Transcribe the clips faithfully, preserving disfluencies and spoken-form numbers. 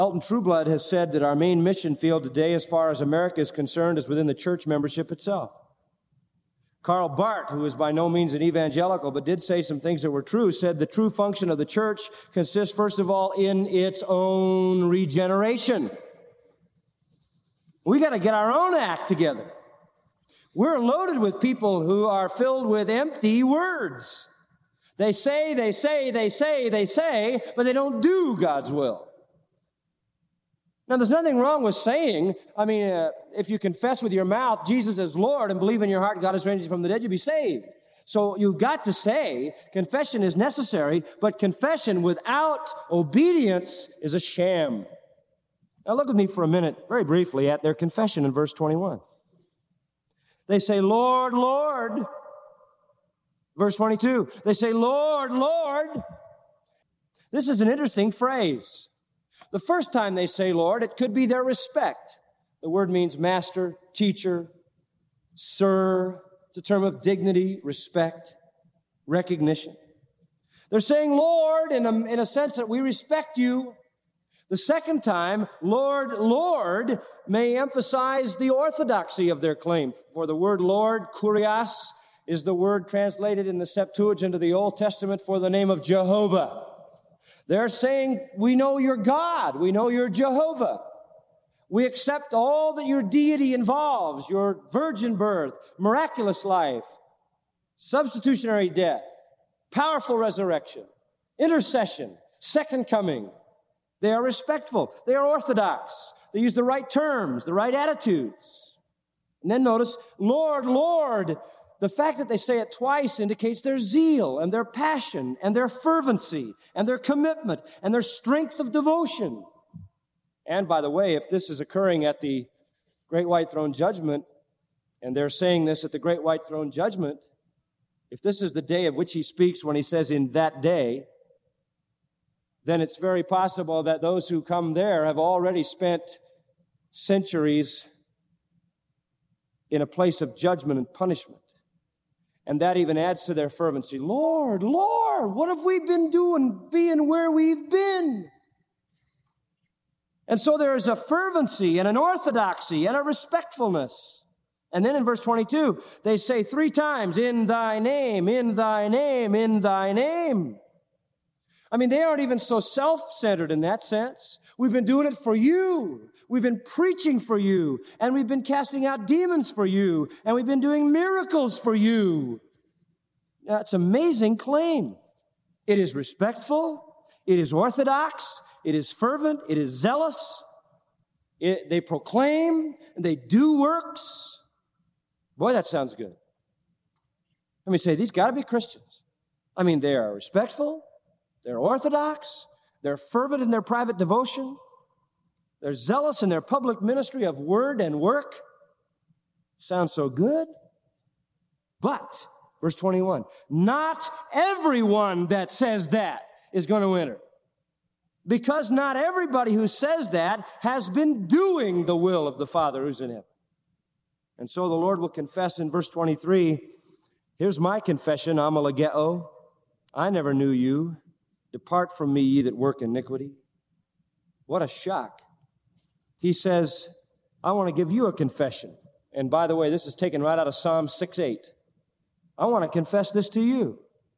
Elton Trueblood has said that our main mission field today, as far as America is concerned, is within the church membership itself. Karl Barth, who is by no means an evangelical, but did say some things that were true, said the true function of the church consists, first of all, in its own regeneration. We got to get our own act together. We're loaded with people who are filled with empty words. They say, they say, they say, they say, but they don't do God's will. Now, there's nothing wrong with saying, I mean, uh, if you confess with your mouth Jesus is Lord and believe in your heart God has raised him from the dead, you'll be saved. So you've got to say confession is necessary, but confession without obedience is a sham. Now, look with me for a minute, very briefly, at their confession in verse twenty-one. They say, Lord, Lord. Verse twenty-two, they say, Lord, Lord. This is an interesting phrase. The first time they say Lord, it could be their respect. The word means master, teacher, sir. It's a term of dignity, respect, recognition. They're saying Lord in a, in a sense that we respect you. The second time, Lord, Lord, may emphasize the orthodoxy of their claim. For the word Lord, kurios, is the word translated in the Septuagint of the Old Testament for the name of Jehovah. They're saying, we know you're God. We know you're Jehovah. We accept all that your deity involves, your virgin birth, miraculous life, substitutionary death, powerful resurrection, intercession, second coming. They are respectful. They are orthodox. They use the right terms, the right attitudes. And then notice, Lord, Lord. The fact that they say it twice indicates their zeal and their passion and their fervency and their commitment and their strength of devotion. And by the way, if this is occurring at the Great White Throne Judgment, and they're saying this at the Great White Throne Judgment, if this is the day of which he speaks when he says in that day, then it's very possible that those who come there have already spent centuries in a place of judgment and punishment. And that even adds to their fervency. Lord, Lord, what have we been doing being where we've been? And so there is a fervency and an orthodoxy and a respectfulness. And then in verse twenty-two, they say three times, in thy name, in thy name, in thy name. I mean, they aren't even so self-centered in that sense. We've been doing it for you. We've been preaching for you, and we've been casting out demons for you, and we've been doing miracles for you. That's an amazing claim. It is respectful. It is orthodox. It is fervent. It is zealous. It, they proclaim, and they do works. Boy, that sounds good. Let me say, these got to be Christians. I mean, they are respectful. They're orthodox. They're fervent in their private devotion. They're zealous in their public ministry of word and work. Sounds so good. But, verse twenty-one, not everyone that says that is going to enter. Because not everybody who says that has been doing the will of the Father who's in heaven. And so the Lord will confess in verse twenty-three, here's my confession, amalageo. I never knew you. Depart from me, ye that work iniquity. What a shock. He says, I want to give you a confession. And by the way, this is taken right out of Psalm six eight. I want to confess this to you.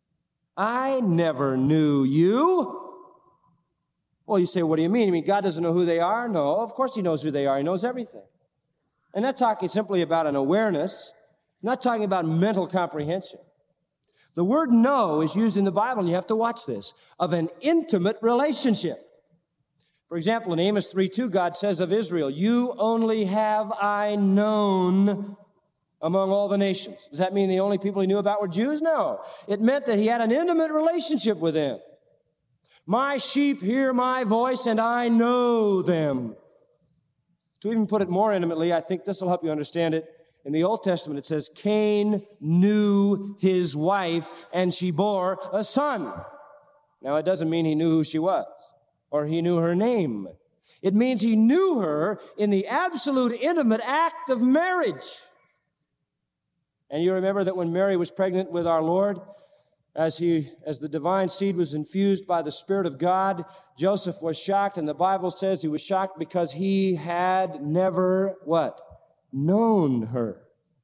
I never knew you. Well, you say, what do you mean? You mean God doesn't know who they are? No, of course he knows who they are. He knows everything. And not talking simply about an awareness, not talking about mental comprehension. The word know is used in the Bible, and you have to watch this, of an intimate relationship. For example, in Amos three two, God says of Israel, you only have I known among all the nations. Does that mean the only people he knew about were Jews? No. It meant that he had an intimate relationship with them. My sheep hear my voice, and I know them. To even put it more intimately, I think this will help you understand it. In the Old Testament, it says, Cain knew his wife, and she bore a son. Now, it doesn't mean he knew who she was, or he knew her name. It means he knew her in the absolute intimate act of marriage. And you remember that when Mary was pregnant with our Lord, As he, as the divine seed was infused by the Spirit of God, Joseph was shocked, and the Bible says he was shocked because he had never, what? Known her.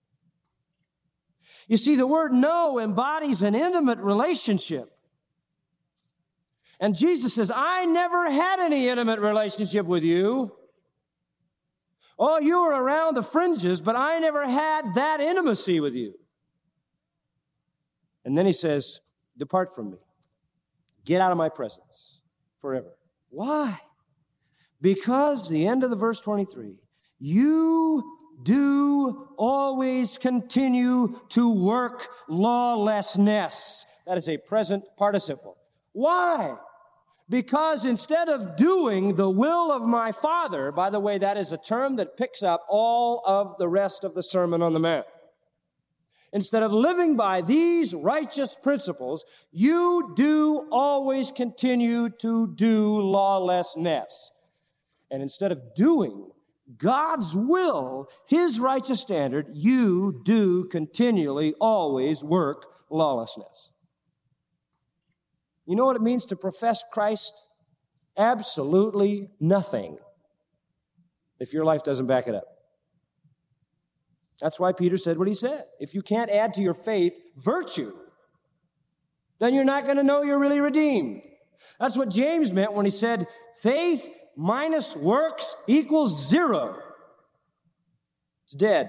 You see, the word know embodies an intimate relationship. And Jesus says, I never had any intimate relationship with you. Oh, you were around the fringes, but I never had that intimacy with you. And then he says, depart from me. Get out of my presence forever. Why? Because, the end of the verse twenty-three, you do always continue to work lawlessness. That is a present participle. Why? Because instead of doing the will of my Father, by the way, that is a term that picks up all of the rest of the Sermon on the Mount. Instead of living by these righteous principles, you do always continue to do lawlessness. And instead of doing God's will, His righteous standard, you do continually always work lawlessness. You know what it means to profess Christ? Absolutely nothing if your life doesn't back it up. That's why Peter said what he said. If you can't add to your faith virtue, then you're not going to know you're really redeemed. That's what James meant when he said faith minus works equals zero. It's dead.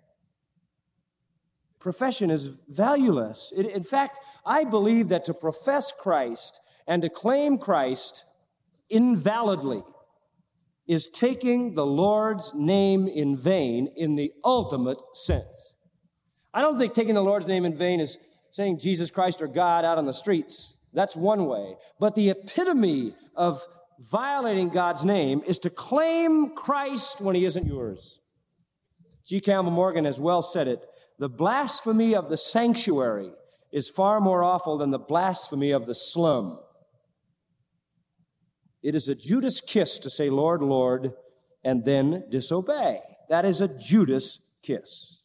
Profession is valueless. It, in fact, I believe that to profess Christ and to claim Christ invalidly is taking the Lord's name in vain in the ultimate sense. I don't think taking the Lord's name in vain is saying Jesus Christ or God out on the streets. That's one way. But the epitome of violating God's name is to claim Christ when He isn't yours. G. Campbell Morgan has well said it. The blasphemy of the sanctuary is far more awful than the blasphemy of the slum. It is a Judas kiss to say, Lord, Lord, and then disobey. That is a Judas kiss.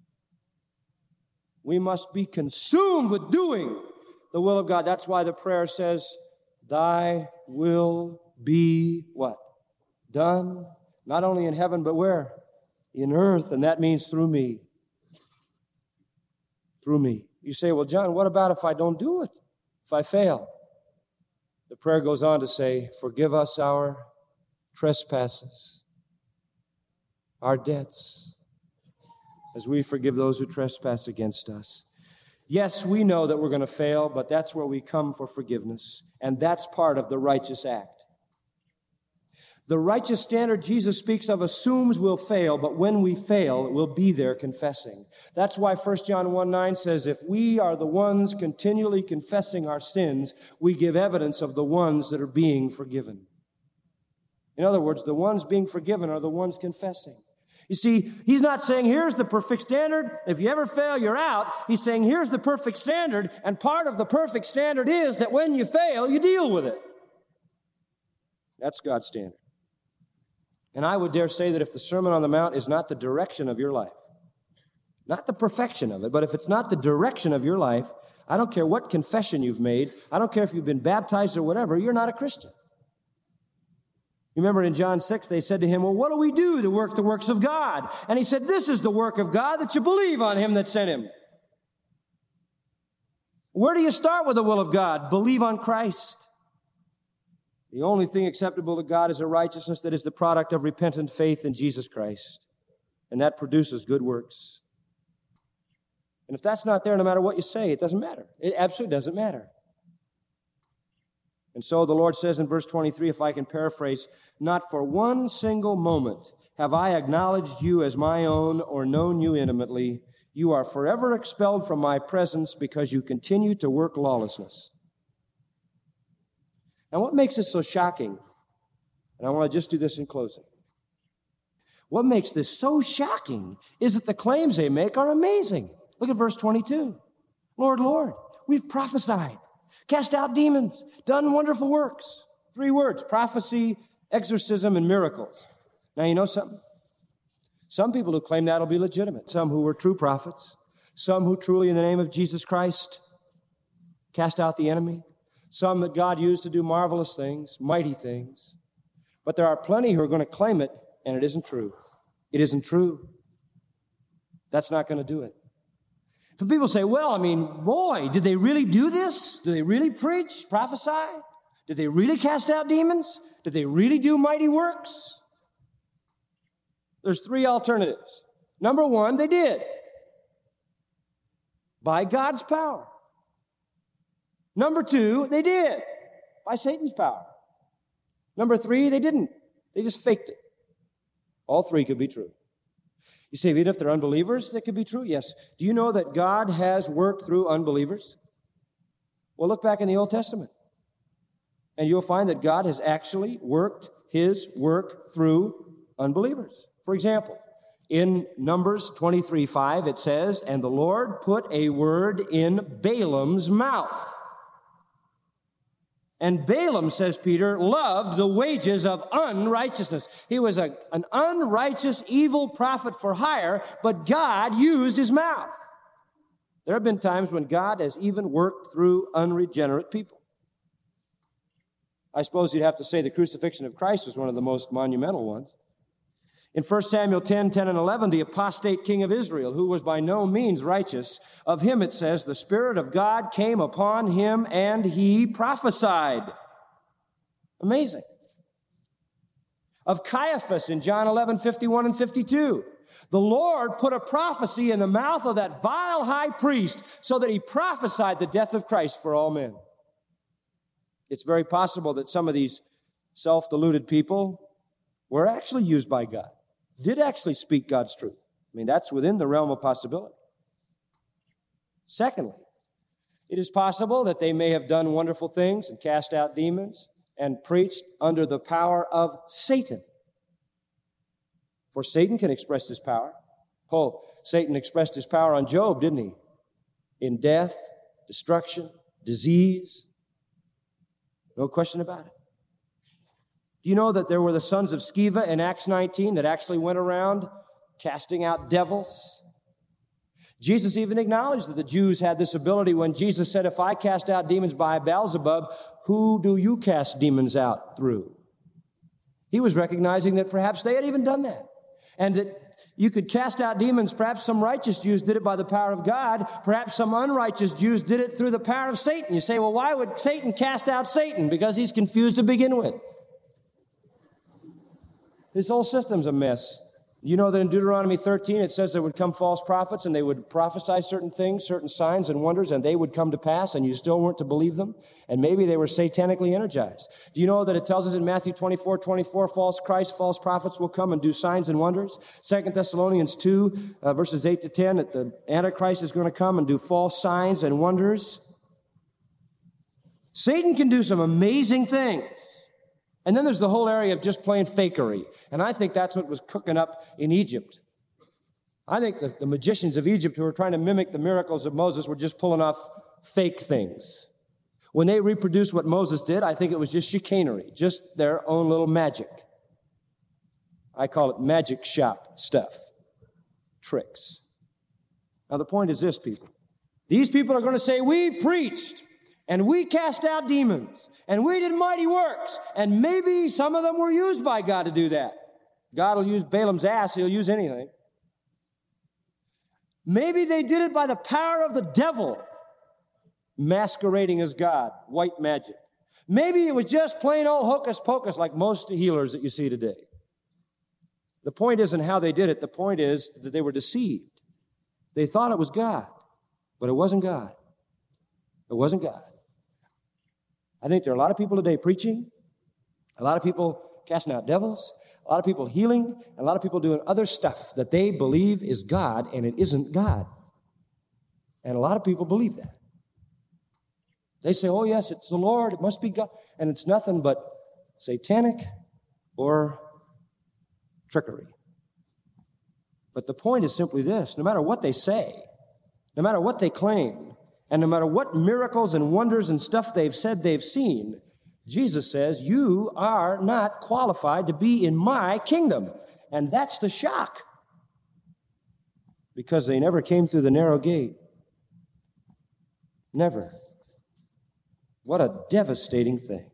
We must be consumed with doing the will of God. That's why the prayer says, Thy will be what? Done, not only in heaven, but where? In earth, and that means through me. Through me. You say, well, John, what about if I don't do it? If I fail? The prayer goes on to say, forgive us our trespasses, our debts, as we forgive those who trespass against us. Yes, we know that we're going to fail, but that's where we come for forgiveness, and that's part of the righteous act. The righteous standard Jesus speaks of assumes we'll fail, but when we fail, we'll be there confessing. That's why First John one nine says, if we are the ones continually confessing our sins, we give evidence of the ones that are being forgiven. In other words, the ones being forgiven are the ones confessing. You see, he's not saying, here's the perfect standard. If you ever fail, you're out. He's saying, here's the perfect standard, and part of the perfect standard is that when you fail, you deal with it. That's God's standard. And I would dare say that if the Sermon on the Mount is not the direction of your life, not the perfection of it, but if it's not the direction of your life, I don't care what confession you've made, I don't care if you've been baptized or whatever, you're not a Christian. You remember in John six, they said to him, well, what do we do to work the works of God? And he said, this is the work of God, that you believe on Him that sent Him. Where do you start with the will of God? Believe on Christ. The only thing acceptable to God is a righteousness that is the product of repentant faith in Jesus Christ. And that produces good works. And if that's not there, no matter what you say, it doesn't matter. It absolutely doesn't matter. And so the Lord says in verse twenty-three, if I can paraphrase, not for one single moment have I acknowledged you as my own or known you intimately. You are forever expelled from my presence because you continue to work lawlessness. Now, what makes this so shocking? And I want to just do this in closing. What makes this so shocking is that the claims they make are amazing. Look at verse twenty-two. Lord, Lord, we've prophesied, cast out demons, done wonderful works. Three words, prophecy, exorcism, and miracles. Now, you know something? Some people who claim that will be legitimate. Some who were true prophets. Some who truly, in the name of Jesus Christ, cast out the enemy. Some that God used to do marvelous things, mighty things. But there are plenty who are going to claim it, and it isn't true. It isn't true. That's not going to do it. But people say, well, I mean, boy, did they really do this? Did they really preach, prophesy? Did they really cast out demons? Did they really do mighty works? There's three alternatives. Number one, they did. By God's power. Number two, they did. By Satan's power. Number three, they didn't. They just faked it. All three could be true. You say, even if they're unbelievers, that could be true? Yes. Do you know that God has worked through unbelievers? Well, look back in the Old Testament, and you'll find that God has actually worked his work through unbelievers. For example, in Numbers twenty-three five, it says, and the Lord put a word in Balaam's mouth. And Balaam, says Peter, loved the wages of unrighteousness. He was a, an unrighteous, evil prophet for hire, but God used his mouth. There have been times when God has even worked through unregenerate people. I suppose you'd have to say the crucifixion of Christ was one of the most monumental ones. In First Samuel ten, ten and eleven, the apostate king of Israel, who was by no means righteous, of him it says, the Spirit of God came upon him and he prophesied. Amazing. Of Caiaphas in John eleven, fifty-one and fifty-two, the Lord put a prophecy in the mouth of that vile high priest so that he prophesied the death of Christ for all men. It's very possible that some of these self-deluded people were actually used by God. Did actually speak God's truth. I mean, that's within the realm of possibility. Secondly, it is possible that they may have done wonderful things and cast out demons and preached under the power of Satan. For Satan can express his power. Oh, Satan expressed his power on Job, didn't he? In death, destruction, disease. No question about it. Do you know that there were the sons of Sceva in Acts nineteen that actually went around casting out devils? Jesus even acknowledged that the Jews had this ability when Jesus said, if I cast out demons by Beelzebub, who do you cast demons out through? He was recognizing that perhaps they had even done that. And that you could cast out demons. Perhaps some righteous Jews did it by the power of God. Perhaps some unrighteous Jews did it through the power of Satan. You say, well, why would Satan cast out Satan? Because he's confused to begin with. This whole system's a mess. You know that in Deuteronomy thirteen, it says there would come false prophets and they would prophesy certain things, certain signs and wonders, and they would come to pass, and you still weren't to believe them. And maybe they were satanically energized. Do you know that it tells us in Matthew twenty-four, twenty-four, false Christ, false prophets will come and do signs and wonders? Second Thessalonians two, uh, verses eight to ten, that the Antichrist is going to come and do false signs and wonders. Satan can do some amazing things. And then there's the whole area of just plain fakery. And I think that's what was cooking up in Egypt. I think that the magicians of Egypt who were trying to mimic the miracles of Moses were just pulling off fake things. When they reproduced what Moses did, I think it was just chicanery, just their own little magic. I call it magic shop stuff, tricks. Now the point is this, people. These people are going to say, we preached, and we cast out demons, and we did mighty works, and maybe some of them were used by God to do that. God will use Balaam's ass, he'll use anything. Maybe they did it by the power of the devil, masquerading as God, white magic. Maybe it was just plain old hocus pocus like most healers that you see today. The point isn't how they did it. The point is that they were deceived. They thought it was God, but it wasn't God. It wasn't God. I think there are a lot of people today preaching, a lot of people casting out devils, a lot of people healing, and a lot of people doing other stuff that they believe is God, and it isn't God. And a lot of people believe that. They say, oh, yes, it's the Lord, it must be God. And it's nothing but satanic or trickery. But the point is simply this: no matter what they say, no matter what they claim, and no matter what miracles and wonders and stuff they've said they've seen, Jesus says, you are not qualified to be in my kingdom. And that's the shock. Because they never came through the narrow gate. Never. What a devastating thing.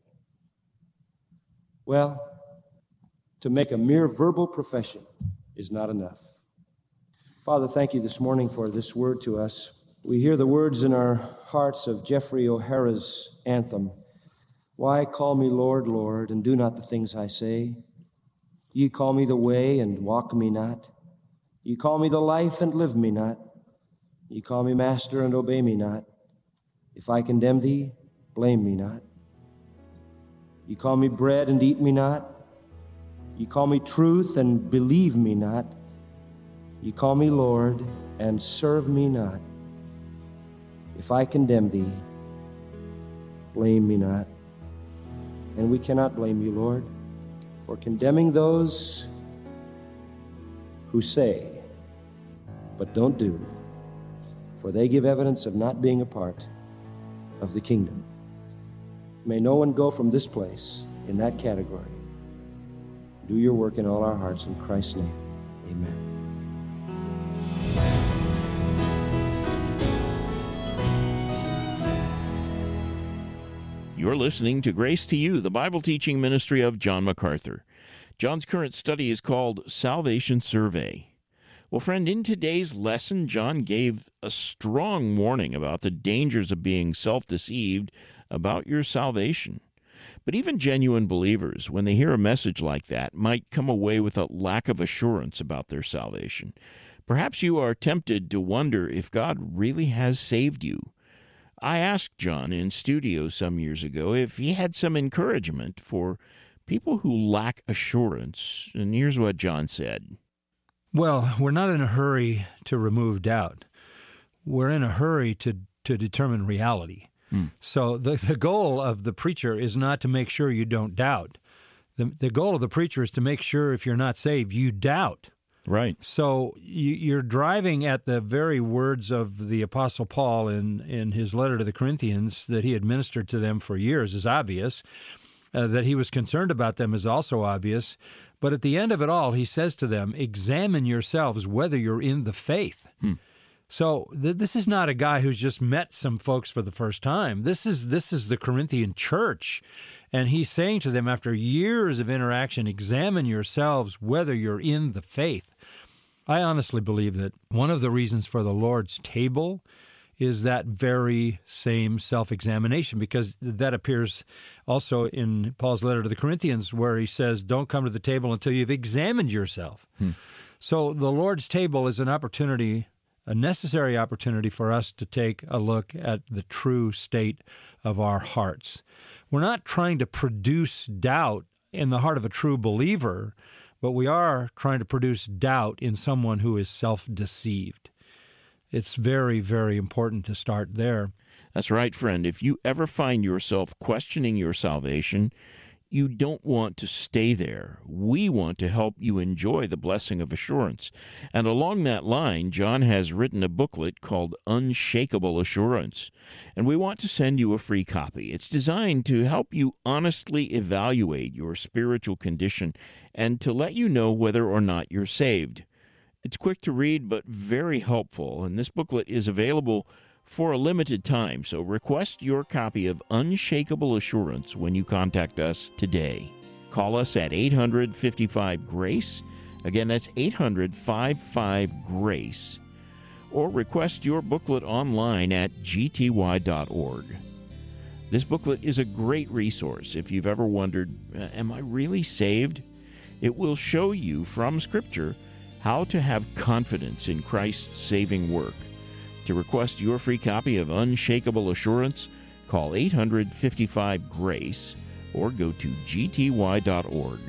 Well, to make a mere verbal profession is not enough. Father, thank you this morning for this word to us. We hear the words in our hearts of Jeffrey O'Hara's anthem, "Why call me Lord, Lord, and do not the things I say? Ye call me the way, and walk me not. Ye call me the life, and live me not. Ye call me master, and obey me not. If I condemn thee, blame me not. Ye call me bread, and eat me not. Ye call me truth, and believe me not. Ye call me Lord, and serve me not. If I condemn thee, blame me not." And we cannot blame you, Lord, for condemning those who say, but don't do, for they give evidence of not being a part of the kingdom. May no one go from this place in that category. Do your work in all our hearts. In Christ's name, amen. You're listening to Grace to You, the Bible teaching ministry of John MacArthur. John's current study is called Salvation Survey. Well, friend, in today's lesson, John gave a strong warning about the dangers of being self-deceived about your salvation. But even genuine believers, when they hear a message like that, might come away with a lack of assurance about their salvation. Perhaps you are tempted to wonder if God really has saved you. I asked John in studio some years ago if he had some encouragement for people who lack assurance, and here's what John said. Well, we're not in a hurry to remove doubt. We're in a hurry to, to determine reality. Hmm. So the, the goal of the preacher is not to make sure you don't doubt. The, the goal of the preacher is to make sure if you're not saved, you doubt. Right. So you, you're driving at the very words of the Apostle Paul in, in his letter to the Corinthians that he had ministered to them for years is obvious. Uh, that he was concerned about them is also obvious. But at the end of it all, he says to them, examine yourselves whether you're in the faith. Hmm. So th- this is not a guy who's just met some folks for the first time. This is this is the Corinthian church. And he's saying to them, after years of interaction, examine yourselves whether you're in the faith. I honestly believe that one of the reasons for the Lord's table is that very same self-examination, because that appears also in Paul's letter to the Corinthians, where he says, don't come to the table until you've examined yourself. Hmm. So the Lord's table is an opportunity, a necessary opportunity for us to take a look at the true state of our hearts. We're not trying to produce doubt in the heart of a true believer, but we are trying to produce doubt in someone who is self-deceived. It's very, very important to start there. That's right, friend. If you ever find yourself questioning your salvation, you don't want to stay there. We want to help you enjoy the blessing of assurance. And along that line, John has written a booklet called Unshakable Assurance, and we want to send you a free copy. It's designed to help you honestly evaluate your spiritual condition and to let you know whether or not you're saved. It's quick to read, but very helpful, and this booklet is available for a limited time, so request your copy of Unshakable Assurance when you contact us today. Call us at eight hundred, fifty-five, GRACE. Again, that's eight hundred, fifty-five, GRACE. Or request your booklet online at g t y dot org. This booklet is a great resource if you've ever wondered, am I really saved? It will show you from Scripture how to have confidence in Christ's saving work. To request your free copy of Unshakable Assurance, call eight hundred, fifty-five, GRACE or go to g t y dot org.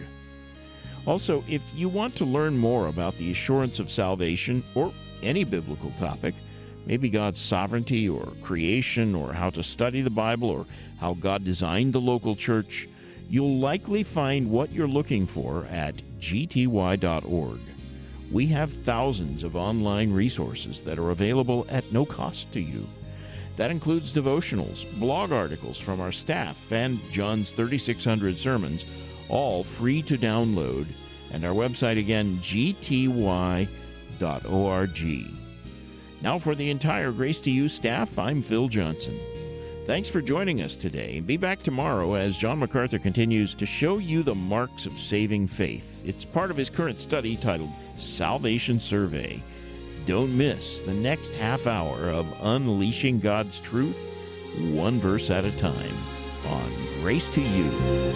Also, if you want to learn more about the assurance of salvation or any biblical topic, maybe God's sovereignty or creation or how to study the Bible or how God designed the local church, you'll likely find what you're looking for at g t y dot org. We have thousands of online resources that are available at no cost to you. That includes devotionals, blog articles from our staff, and John's thirty-six hundred sermons, all free to download, and our website again, g t y dot org. Now for the entire Grace to You staff, I'm Phil Johnson. Thanks for joining us today. Be back tomorrow as John MacArthur continues to show you the marks of saving faith. It's part of his current study titled Salvation Survey. Don't miss the next half hour of Unleashing God's Truth, one verse at a time, on Grace to You.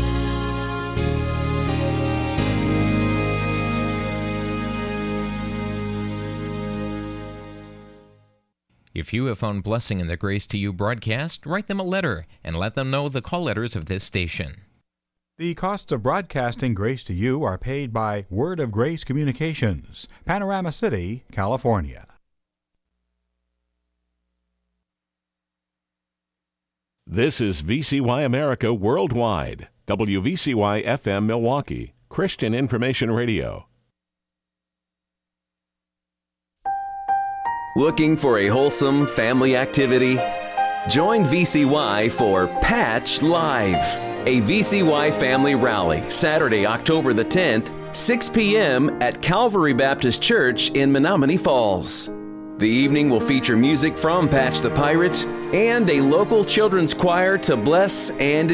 If you have found blessing in the Grace to You broadcast, write them a letter and let them know the call letters of this station. The costs of broadcasting Grace to You are paid by Word of Grace Communications, Panorama City, California. This is V C Y America Worldwide, W V C Y F M Milwaukee, Christian Information Radio. Looking for a wholesome family activity? Join V C Y for Patch Live, a V C Y family rally, Saturday, October the tenth, six p.m. at Calvary Baptist Church in Menominee Falls. The evening will feature music from Patch the Pirate and a local children's choir to bless and